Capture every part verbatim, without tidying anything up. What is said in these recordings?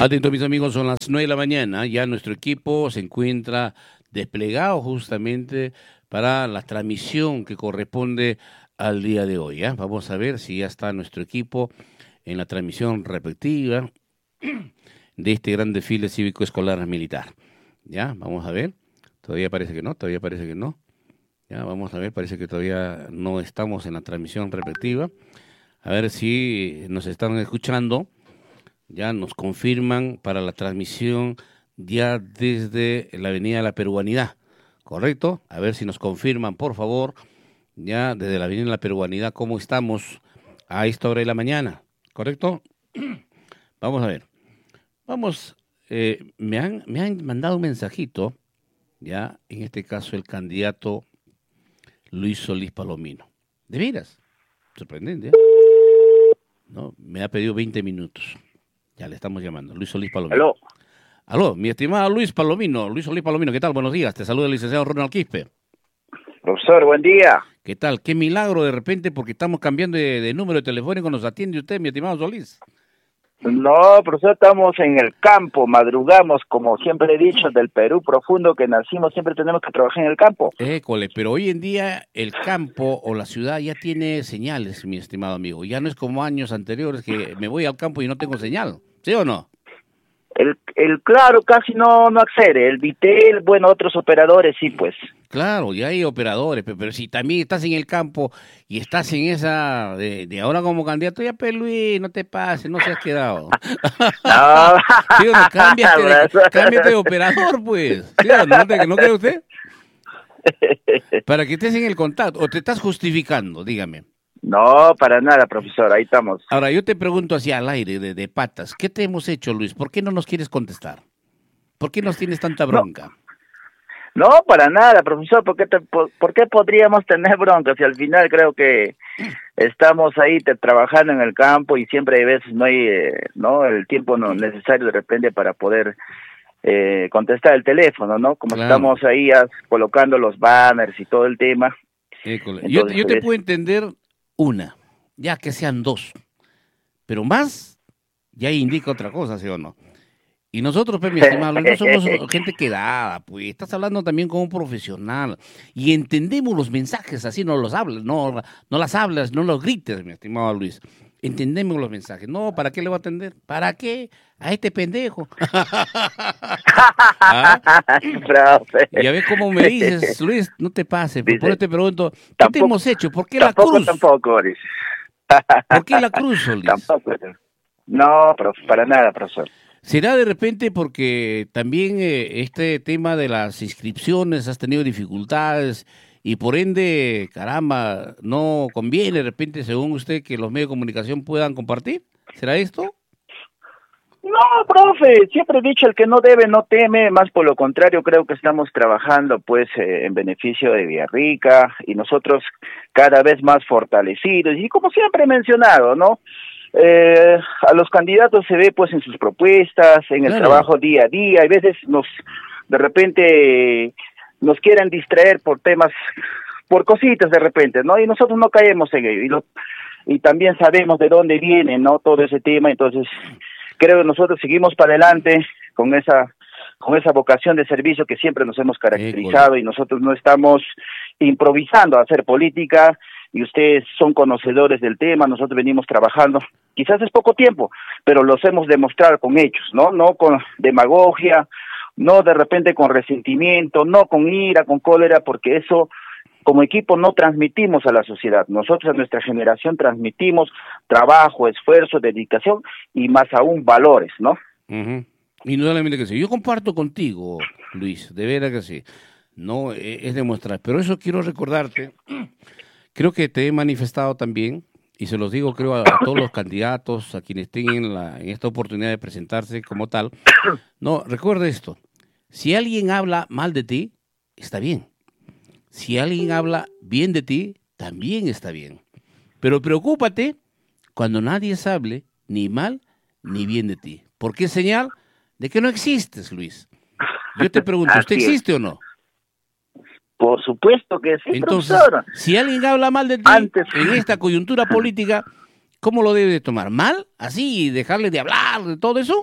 Atento, mis amigos, son las nueve de la mañana. Ya nuestro equipo se encuentra desplegado justamente para la transmisión que corresponde al día de hoy. ¿eh? Vamos a ver si ya está nuestro equipo en la transmisión respectiva de este gran desfile cívico-escolar militar. Ya, vamos a ver. Todavía parece que no, todavía parece que no. Ya, vamos a ver, parece que todavía no estamos en la transmisión respectiva. A ver si nos están escuchando. Ya nos confirman para la transmisión ya desde la Avenida de la Peruanidad, ¿correcto? A ver si nos confirman, por favor, ya desde la Avenida de la Peruanidad, cómo estamos a esta hora de la mañana, ¿correcto? Vamos a ver. Vamos, eh, me han, me han mandado un mensajito, ya, en este caso el candidato Luis Solís Palomino. ¿De veras? Sorprendente, ¿eh? No, me ha pedido veinte minutos. Ya le estamos llamando, Luis Solís Palomino. Aló. Aló, mi estimado Luis Palomino, Luis Solís Palomino, ¿qué tal? Buenos días, te saluda el licenciado Ronald Quispe. Profesor, buen día. ¿Qué tal? Qué milagro de repente, porque estamos cambiando de, de número telefónico, nos atiende usted, mi estimado Solís. No, profesor, estamos en el campo, madrugamos, como siempre he dicho, del Perú profundo que nacimos, siempre tenemos que trabajar en el campo. École, pero hoy en día el campo o la ciudad ya tiene señales, mi estimado amigo. Ya no es como años anteriores que me voy al campo y no tengo señal, ¿sí o no? El, el Claro casi no, no accede, el Vitel, bueno, otros operadores sí, pues. Claro, ya hay operadores, pero, pero si también estás en el campo y estás en esa, de, de ahora como candidato, ya pues Luis, no te pases, no seas quedado. No, ¿Sí o no? Cámbiate, de, cámbiate de operador, pues. ¿Sí o no? ¿No, ¿No cree usted? Para que estés en el contacto, o te estás justificando, dígame. No, para nada, profesor, ahí estamos. Ahora, yo te pregunto así al aire, de, de patas, ¿qué te hemos hecho, Luis? ¿Por qué no nos quieres contestar? ¿Por qué nos tienes tanta bronca? No, no para nada, profesor, ¿por qué, te, por, ¿por qué podríamos tener bronca? Si al final creo que estamos ahí te, trabajando en el campo y siempre hay veces no hay eh, no el tiempo no necesario de repente para poder eh, contestar el teléfono, ¿no? Como claro. Estamos ahí ya colocando los banners y todo el tema. Entonces, yo, yo te puedo entender una, ya que sean dos, pero más ya indica otra cosa, ¿sí o no? Y nosotros, pues, mi estimado, no somos gente quedada, pues, estás hablando también como un profesional y entendemos los mensajes, así no los hablas, no, no las hablas, no los grites, mi estimado Luis. Entendemos los mensajes. No, ¿para qué le voy a atender? ¿Para qué? A este pendejo. ¿Ah? Ya ves cómo me dices, Luis, no te pases. Por eso te pregunto, ¿qué tampoco, te hemos hecho? ¿Por qué la cruz? Tampoco, ¿Por qué la cruz, Luis? Tampoco. No, prof, para nada, profesor. ¿Será de repente porque también eh, este tema de las inscripciones has tenido dificultades y por ende, caramba, no conviene de repente, según usted, que los medios de comunicación puedan compartir? ¿Será esto? No, profe, siempre he dicho el que no debe no teme, más por lo contrario creo que estamos trabajando pues eh, en beneficio de Villarrica y nosotros cada vez más fortalecidos y como siempre he mencionado, ¿no? Eh, a los candidatos se ve pues en sus propuestas, en el claro. trabajo día a día, hay veces nos de repente nos quieren distraer por temas, por cositas de repente, ¿no? Y nosotros no caemos en ello y, lo, y también sabemos de dónde viene, ¿no? Todo ese tema, entonces creo que nosotros seguimos para adelante con esa con esa vocación de servicio que siempre nos hemos caracterizado y nosotros no estamos improvisando a hacer política y ustedes son conocedores del tema, nosotros venimos trabajando, quizás es poco tiempo, pero los hemos demostrado con hechos, ¿no? No con demagogia, no de repente con resentimiento, no con ira, con cólera, porque eso como equipo no transmitimos a la sociedad. Nosotros a nuestra generación transmitimos trabajo, esfuerzo, dedicación y más aún valores, ¿no? Uh-huh. Indudablemente que sí. Yo comparto contigo, Luis, de veras que sí. No es demostrar, pero eso quiero recordarte. Creo que te he manifestado también, y se los digo creo a, a todos los candidatos, a quienes tengan la, en esta oportunidad de presentarse como tal. No, recuerda esto, si alguien habla mal de ti, está bien. Si alguien habla bien de ti, también está bien. Pero preocúpate cuando nadie hable ni mal ni bien de ti. ¿Por qué señal? De que no existes, Luis. Yo te pregunto, ¿usted existe o no? Por supuesto que sí, Entonces, profesor. Si alguien habla mal de ti Antes... en esta coyuntura política, ¿cómo lo debe de tomar? ¿Mal? ¿Así? ¿Y dejarle de hablar de todo eso?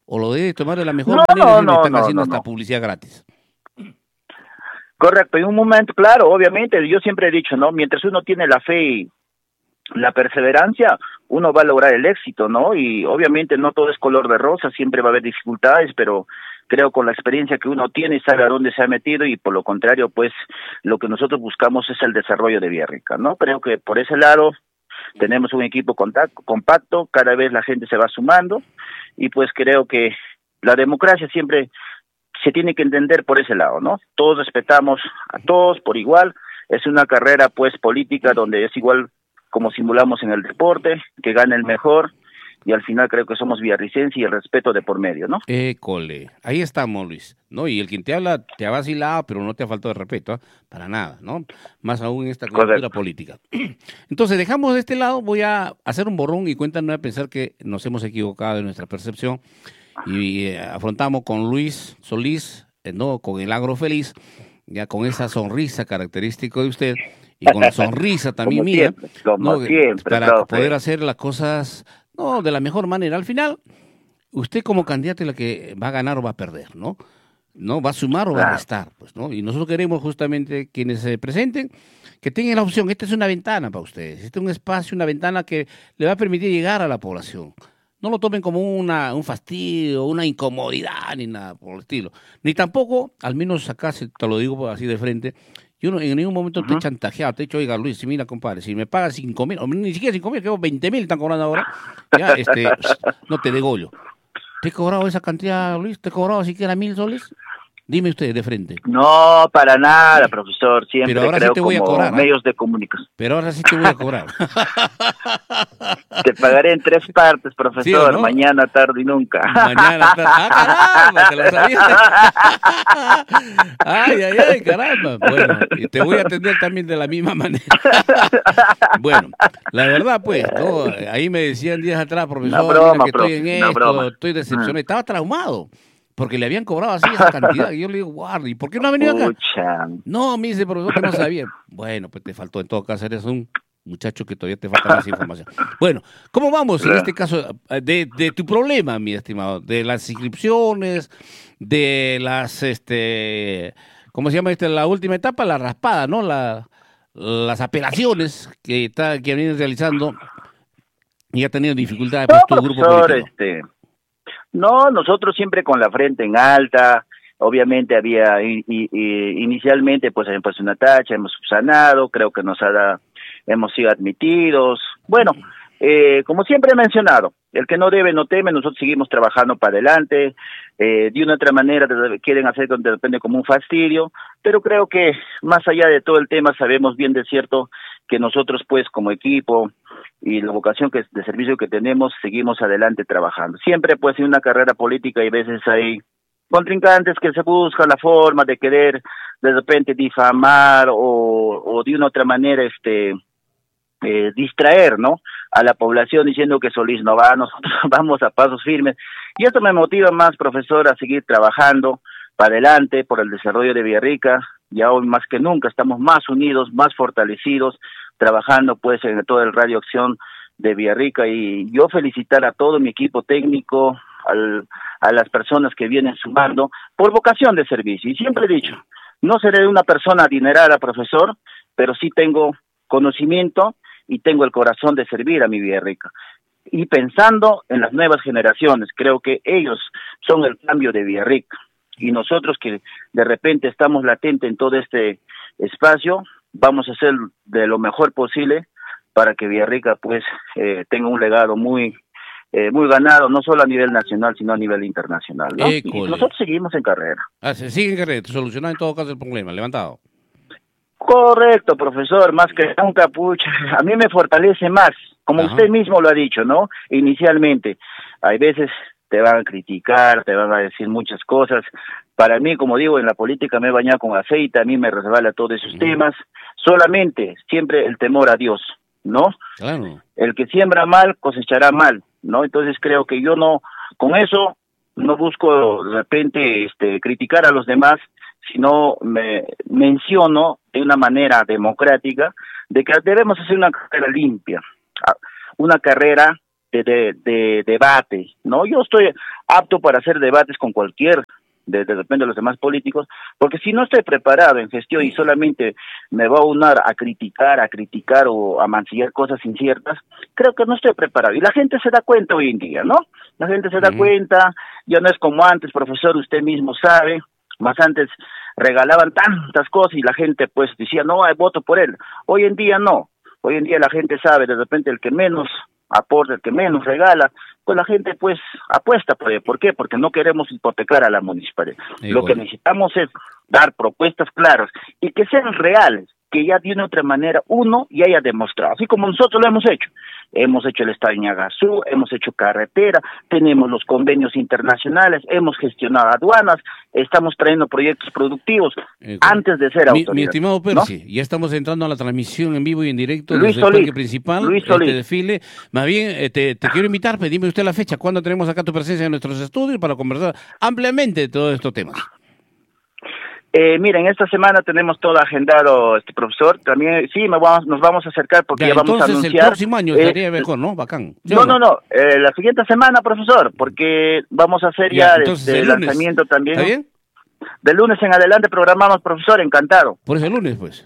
o lo debe tomar de la mejor No, manera no, si me no, están no, haciendo no, esta no. publicidad gratis? Correcto, en un momento, claro, obviamente, yo siempre he dicho, ¿no? Mientras uno tiene la fe y la perseverancia, uno va a lograr el éxito, ¿no? Y obviamente no todo es color de rosa, siempre va a haber dificultades, pero creo con la experiencia que uno tiene, sabe a dónde se ha metido y por lo contrario, pues lo que nosotros buscamos es el desarrollo de Villarrica, ¿no? Creo que por ese lado tenemos un equipo contacto, compacto, cada vez la gente se va sumando y pues creo que la democracia siempre se tiene que entender por ese lado, ¿no? Todos respetamos a todos por igual, es una carrera pues política donde es igual como simulamos en el deporte, que gane el mejor, y al final creo que somos villarricenses y el respeto de por medio, ¿no? École, ahí estamos, Luis, ¿no? Y el quien te habla te ha vacilado, pero no te ha faltado de respeto, ¿eh? Para nada, ¿no? Más aún en esta coyuntura política. Entonces, dejamos de este lado, voy a hacer un borrón y cuenta nueva, pensar que nos hemos equivocado en nuestra percepción, y eh, afrontamos con Luis Solís, eh, ¿no? Con el Agro Feliz, ya con esa sonrisa característica de usted, y con la sonrisa también como mía, siempre, como ¿no? siempre, Para profe. poder hacer las cosas, no, de la mejor manera. Al final, usted como candidato es la que va a ganar o va a perder, ¿no? ¿No? Va a sumar o va a restar, pues, ¿no? Y nosotros queremos justamente quienes se presenten, que tengan la opción. Esta es una ventana para ustedes, este es un espacio, una ventana que le va a permitir llegar a la población. No lo tomen como una, un fastidio, una incomodidad, ni nada por el estilo. Ni tampoco, al menos acá, se, te lo digo así de frente, yo no, en ningún momento uh-huh. te he chantajeado, te he dicho, oiga, Luis, si mira, compadre, si me pagas cinco mil, o ni siquiera cinco mil, que veinte mil están cobrando ahora, ya, este, no te degollo. ¿Te he cobrado esa cantidad, Luis? ¿Te he cobrado siquiera mil soles? Dime usted de frente. No, para nada, profesor. Siempre Pero ahora creo sí te voy como a cobrar, medios ¿eh? de comunicación. Pero ahora sí te voy a cobrar. Te pagaré en tres partes, profesor. ¿Sí o no? Mañana, tarde y nunca. Mañana, tarde. ¡Ah, caramba! Te lo sabías. ¡Ay, ay, ay, caramba! Bueno, y te voy a atender también de la misma manera. Bueno, la verdad, pues, ¿no? Ahí me decían días atrás, profesor, broma, mira que profe, estoy en esto, broma. estoy decepcionado. Estaba traumado. Porque le habían cobrado así esa cantidad. Y yo le digo, guarda, ¿y por qué no ha venido acá? Pucha. No, me dice, profesor, que no sabía. Bueno, pues te faltó en todo caso, eres un muchacho que todavía te falta más información. Bueno, ¿cómo vamos en este caso de, de tu problema, mi estimado? De las inscripciones, de las, este, ¿cómo se llama este? La última etapa, la raspada, ¿no? La, las apelaciones que, está, que vienen realizando y ha tenido dificultades no, pues, tu grupo político. Este... No, nosotros siempre con la frente en alta, obviamente había y, y, y inicialmente pues habíamos puesto una tacha, hemos subsanado, creo que nos ha da, hemos sido admitidos. Bueno, eh, como siempre he mencionado, el que no debe no teme, nosotros seguimos trabajando para adelante, eh, de una otra manera quieren hacer de repente como un fastidio, pero creo que más allá de todo el tema sabemos bien de cierto que nosotros pues como equipo y la vocación que de servicio que tenemos, seguimos adelante trabajando. Siempre pues en una carrera política y a veces hay contrincantes que se buscan la forma de querer de repente difamar o, o de una otra manera este eh, distraer, ¿no? A la población diciendo que Solís no va, nosotros vamos a pasos firmes. Y esto me motiva más, profesor, a seguir trabajando para adelante por el desarrollo de Villarrica. Y hoy más que nunca estamos más unidos, más fortalecidos, trabajando pues en todo el Radio Acción de Villarrica, y yo felicitar a todo mi equipo técnico, al, a las personas que vienen sumando por vocación de servicio. Y siempre he dicho, no seré una persona adinerada, profesor, pero sí tengo conocimiento y tengo el corazón de servir a mi Villarrica. Y pensando en las nuevas generaciones, creo que ellos son el cambio de Villarrica. Y nosotros que de repente estamos latentes en todo este espacio, vamos a hacer de lo mejor posible para que Villarrica pues eh, tenga un legado muy eh, muy ganado, no solo a nivel nacional, sino a nivel internacional, ¿no? Y nosotros seguimos en carrera. Ah, se sigue en carrera, solucionar en todo caso el problema, levantado. Correcto, profesor, más que nunca, pucha, a mí me fortalece más, como Ajá. usted mismo lo ha dicho, ¿no? Inicialmente, hay veces te van a criticar, te van a decir muchas cosas. Para mí, como digo, en la política me he bañado con aceite, a mí me resbala todos esos uh-huh. temas. Solamente, siempre el temor a Dios, ¿no? Claro. El que siembra mal, cosechará mal, ¿no? Entonces creo que yo no, con eso, no busco de repente este, criticar a los demás, sino me menciono de una manera democrática de que debemos hacer una carrera limpia, una carrera de, de, de debate, ¿no? Yo estoy apto para hacer debates con cualquier, de, de, depende de los demás políticos, porque si no estoy preparado en gestión y solamente me va a unar a criticar, a criticar o a mancillar cosas inciertas, creo que no estoy preparado. Y la gente se da cuenta hoy en día, ¿no? La gente se da uh-huh. cuenta, ya no es como antes, profesor, usted mismo sabe, más antes regalaban tantas cosas y la gente pues decía, no, voto por él. Hoy en día no, hoy en día la gente sabe, de repente el que menos aporta, el que menos regala, pues la gente pues apuesta por él. ¿Por qué? Porque no queremos hipotecar a la municipalidad. Igual. Lo que necesitamos es dar propuestas claras y que sean reales, que ya de una otra manera uno ya haya demostrado, así como nosotros lo hemos hecho. Hemos hecho el estadio Ñagazú, hemos hecho carretera, tenemos los convenios internacionales, hemos gestionado aduanas, estamos trayendo proyectos productivos eh, antes de ser autoridad. Mi, mi estimado Percy, ¿no? Ya estamos entrando a la transmisión en vivo y en directo Luis desde Solís, el parque principal, Luis este Solís. desfile. Más bien, eh, te, te quiero invitar, dime usted la fecha, ¿cuándo tenemos acá tu presencia en nuestros estudios para conversar ampliamente de todos estos temas? Eh, miren, esta semana tenemos todo agendado, este profesor. También, sí, me vamos, nos vamos a acercar porque ya, ya vamos a anunciar. Entonces el próximo año estaría eh, mejor, ¿no? Bacán. No, no, no, eh, la siguiente semana, profesor, porque vamos a hacer ya, ya este, el, el lanzamiento también. ¿Está bien? De lunes en adelante programamos, profesor, encantado. Por eso el lunes, pues.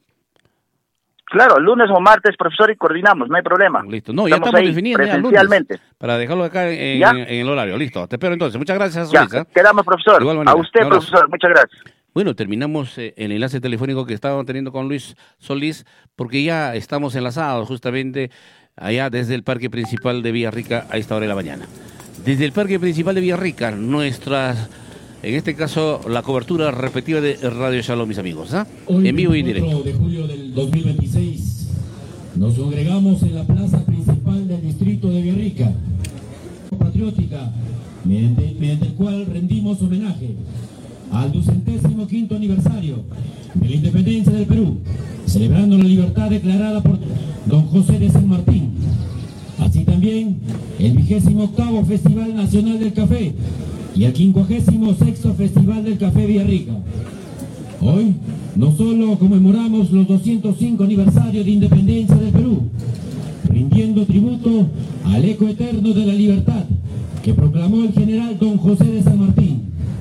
Claro, lunes o martes, profesor, y coordinamos, no hay problema. Listo, no, ya estamos, estamos definiendo presencialmente. Ya, lunes, para dejarlo acá en, en, en el horario, listo. Te espero entonces, muchas gracias. Ya, Solís, ¿eh? Quedamos, profesor. A usted, profesor, muchas gracias. Bueno, terminamos eh, el enlace telefónico que estábamos teniendo con Luis Solís, porque ya estamos enlazados justamente allá desde el parque principal de Villarrica a esta hora de la mañana. Desde el parque principal de Villarrica, nuestras, en este caso, la cobertura repetida de Radio Shalom, mis amigos, ¿ah? ¿eh? En vivo y directo. De julio del dos mil veintiséis, nos congregamos en la plaza principal del distrito de Villarrica, patriótica, mediante, mediante el cual rendimos homenaje al ducentésimo quinto aniversario de la independencia del Perú, celebrando la libertad declarada por don José de San Martín. Así también el vigésimo octavo Festival Nacional del Café y el quincuagésimo sexto Festival del Café Villarrica. Hoy no solo conmemoramos los doscientos cinco aniversarios de independencia del Perú, rindiendo tributo al eco eterno de la libertad que proclamó el general don José de San Martín.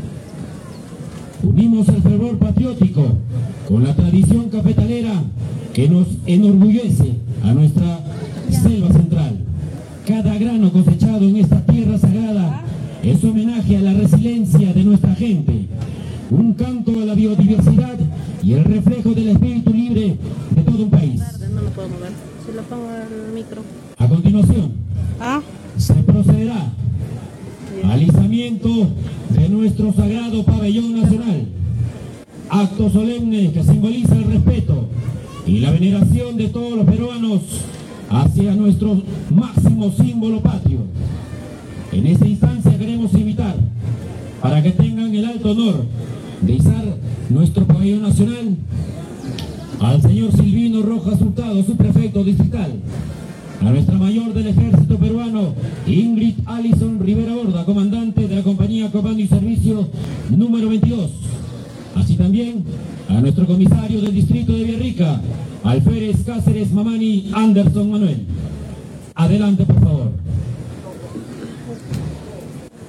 Unimos el fervor patriótico con la tradición cafetalera que nos enorgullece a nuestra selva central. Cada grano cosechado en esta tierra sagrada es homenaje a la resiliencia de nuestra gente, un canto a la biodiversidad y el reflejo del espíritu libre de todo un país. No lo puedo mover, si lo pongo en el micro. A continuación, ¿Ah? se procederá al izamiento de nuestro sagrado pabellón nacional, acto solemne que simboliza el respeto y la veneración de todos los peruanos hacia nuestro máximo símbolo patrio. En esta instancia queremos invitar para que tengan el alto honor de izar nuestro pabellón nacional al señor Silvino Rojas Hurtado, subprefecto distrital, a nuestra mayor del ejército peruano, Ingrid Alison Rivera Borda, comandante de la compañía Comando y Servicio número veintidós. Así también a nuestro comisario del distrito de Villarrica, Alférez Cáceres Mamani Anderson Manuel. Adelante, por favor.